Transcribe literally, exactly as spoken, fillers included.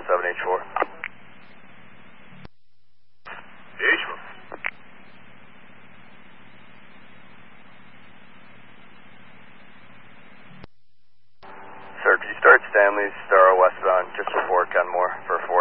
one seven H four. H four. Sir, could you start Stanley Star westbound just before Kenmore for four